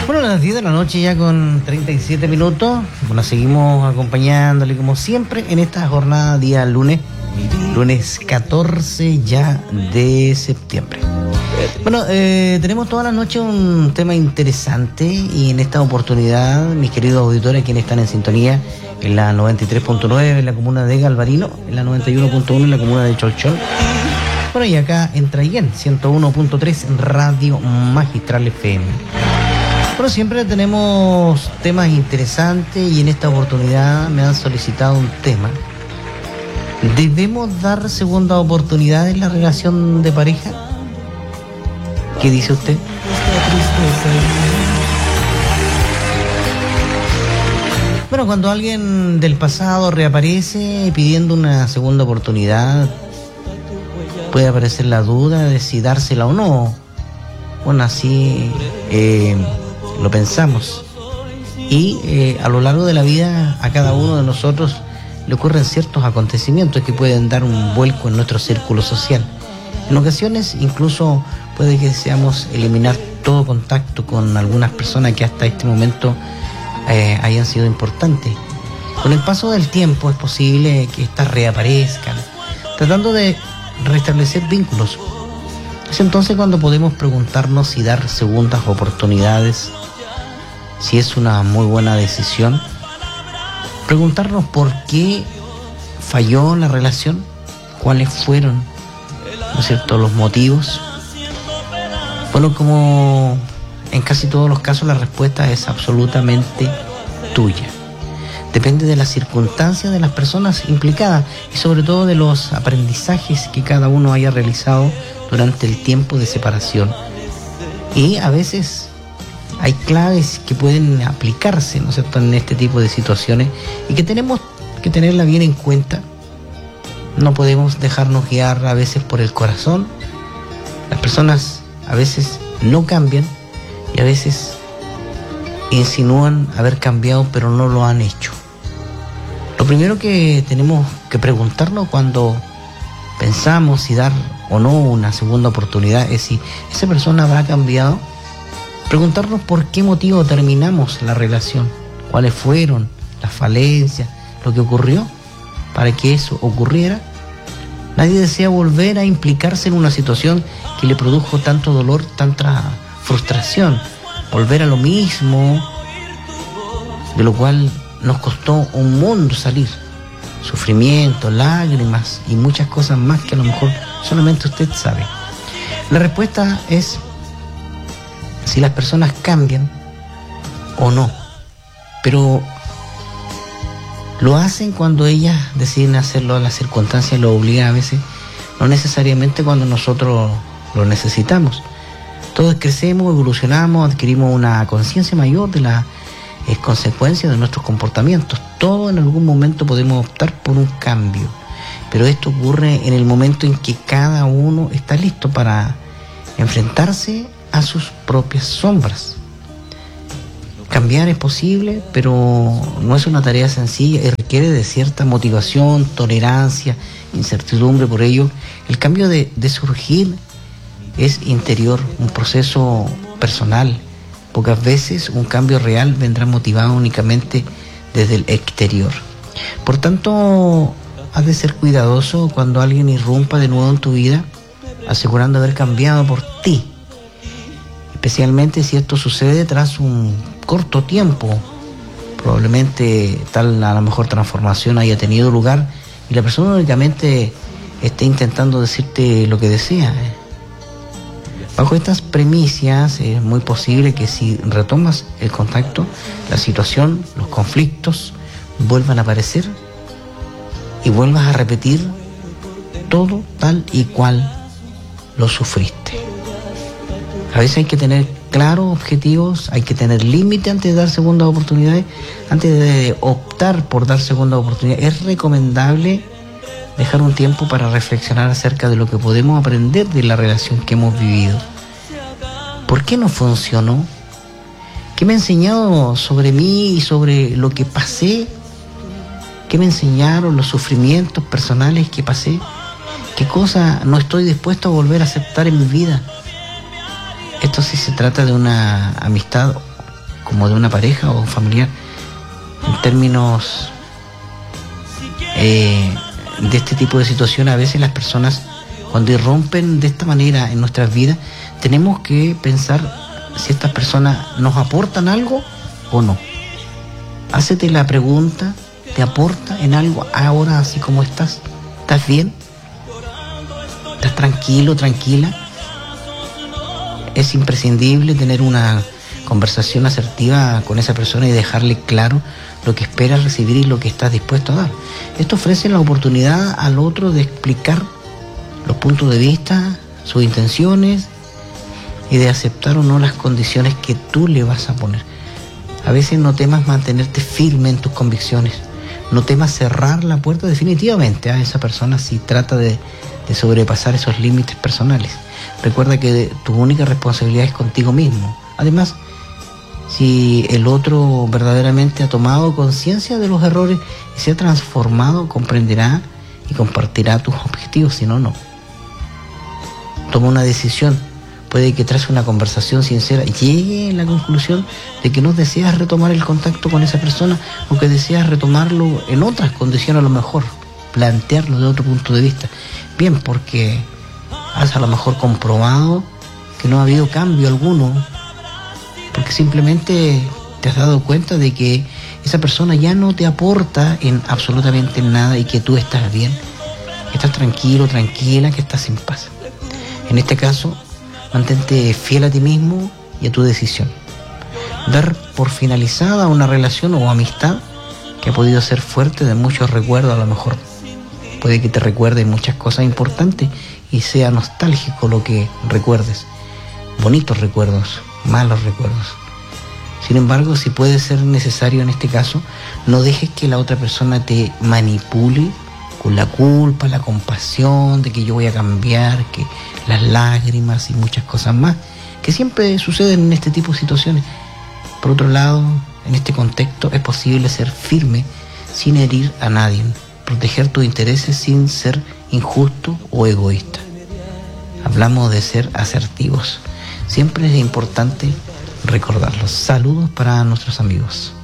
Bueno, a las 10 de la noche ya con 37 minutos. Bueno, seguimos acompañándole como siempre en esta jornada día lunes 14 ya de septiembre. Bueno, tenemos toda la noche un tema interesante y en esta oportunidad, mis queridos auditores, quienes están en sintonía en la 93.9 en la comuna de Galvarino, en la 91.1 en la comuna de Cholchol. Bueno, y acá en Traiguén, 101.3 en Radio Magistral FM. Bueno, siempre tenemos temas interesantes y en esta oportunidad me han solicitado un tema. ¿Debemos dar segunda oportunidad en la relación de pareja? ¿Qué dice usted? Bueno, cuando alguien del pasado reaparece pidiendo una segunda oportunidad, puede aparecer la duda de si dársela o no. Bueno, así lo pensamos. Y a lo largo de la vida a cada uno de nosotros le ocurren ciertos acontecimientos que pueden dar un vuelco en nuestro círculo social. En ocasiones incluso puede que deseamos eliminar todo contacto con algunas personas que hasta este momento hayan sido importantes. Con el paso del tiempo es posible que éstas reaparezcan, tratando de restablecer vínculos. Es entonces cuando podemos preguntarnos si dar segundas oportunidades, si es una muy buena decisión. Preguntarnos por qué falló la relación, cuáles fueron, ¿no es cierto?, los motivos. Bueno, como en casi todos los casos la respuesta es absolutamente tuya. Depende de las circunstancias de las personas implicadas y sobre todo de los aprendizajes que cada uno haya realizado durante el tiempo de separación. Y a veces hay claves que pueden aplicarse, ¿no es cierto?, en este tipo de situaciones y que tenemos que tenerla bien en cuenta. No podemos dejarnos guiar a veces por el corazón. Las personas a veces no cambian y a veces insinúan haber cambiado pero no lo han hecho. Lo primero que tenemos que preguntarnos cuando pensamos si dar o no una segunda oportunidad es si esa persona habrá cambiado. Preguntarnos por qué motivo terminamos la relación, cuáles fueron las falencias, lo que ocurrió para que eso ocurriera. Nadie desea volver a implicarse en una situación que le produjo tanto dolor, tanta frustración, volver a lo mismo, de lo cual nos costó un mundo salir, sufrimiento, lágrimas y muchas cosas más que a lo mejor solamente usted sabe. La respuesta es si las personas cambian o no, pero lo hacen cuando ellas deciden hacerlo, las circunstancias lo obligan a veces, no necesariamente cuando nosotros lo necesitamos. Todos crecemos, evolucionamos, adquirimos una conciencia mayor de las consecuencias de nuestros comportamientos. Todos en algún momento podemos optar por un cambio, pero esto ocurre en el momento en que cada uno está listo para enfrentarse a sus propias sombras. Cambiar es posible, pero no es una tarea sencilla y requiere de cierta motivación, tolerancia, incertidumbre. Por ello, el cambio de surgir es interior, un proceso personal. Pocas veces un cambio real vendrá motivado únicamente desde el exterior. Por tanto, has de ser cuidadoso cuando alguien irrumpa de nuevo en tu vida, asegurando haber cambiado por ti. Especialmente si esto sucede tras un corto tiempo, probablemente tal a lo mejor transformación haya tenido lugar y la persona únicamente esté intentando decirte lo que desea. Bajo estas premisas es muy posible que si retomas el contacto, la situación, los conflictos vuelvan a aparecer y vuelvas a repetir todo tal y cual lo sufriste. A veces hay que tener claros objetivos, hay que tener límite antes de dar segundas oportunidades, antes de optar por dar segundas oportunidades. Es recomendable dejar un tiempo para reflexionar acerca de lo que podemos aprender de la relación que hemos vivido. ¿Por qué no funcionó? ¿Qué me ha enseñado sobre mí y sobre lo que pasé? ¿Qué me enseñaron los sufrimientos personales que pasé? ¿Qué cosa no estoy dispuesto a volver a aceptar en mi vida? Esto sí se trata de una amistad como de una pareja o un familiar. En términos de este tipo de situación, a veces las personas, cuando irrumpen de esta manera en nuestras vidas, tenemos que pensar si estas personas nos aportan algo o no. Hácete la pregunta: ¿te aporta en algo ahora así como estás? ¿Estás bien? ¿Estás tranquilo, tranquila? Es imprescindible tener una conversación asertiva con esa persona y dejarle claro lo que esperas recibir y lo que estás dispuesto a dar. Esto ofrece la oportunidad al otro de explicar los puntos de vista, sus intenciones y de aceptar o no las condiciones que tú le vas a poner. A veces no temas mantenerte firme en tus convicciones, no temas cerrar la puerta definitivamente a esa persona si trata de sobrepasar esos límites personales. Recuerda que tu única responsabilidad es contigo mismo. Además, si el otro verdaderamente ha tomado conciencia de los errores y se ha transformado, comprenderá y compartirá tus objetivos, si no, no. Toma una decisión. Puede que tras una conversación sincera llegue a la conclusión de que no deseas retomar el contacto con esa persona o que deseas retomarlo en otras condiciones, a lo mejor plantearlo de otro punto de vista. Bien, porque has a lo mejor comprobado que no ha habido cambio alguno, porque simplemente te has dado cuenta de que esa persona ya no te aporta en absolutamente nada y que tú estás bien, que estás tranquilo, tranquila, que estás en paz. En este caso, mantente fiel a ti mismo y a tu decisión. Dar por finalizada una relación o amistad que ha podido ser fuerte de muchos recuerdos, a lo mejor puede que te recuerde muchas cosas importantes y sea nostálgico lo que recuerdes, bonitos recuerdos, malos recuerdos. Sin embargo, si puede ser necesario en este caso, no dejes que la otra persona te manipule con la culpa, la compasión de que yo voy a cambiar, que las lágrimas y muchas cosas más, que siempre suceden en este tipo de situaciones. Por otro lado, en este contexto es posible ser firme sin herir a nadie, proteger tus intereses sin ser injusto o egoísta. Hablamos de ser asertivos. Siempre es importante recordarlos. Saludos para nuestros amigos.